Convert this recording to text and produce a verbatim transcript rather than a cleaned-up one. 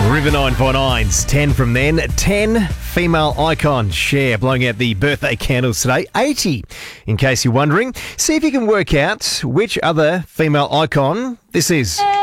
River nine point nine's ten from then. ten female icons share blowing out the birthday candles today. eighty, in case you're wondering. See if you can work out which other female icon this is.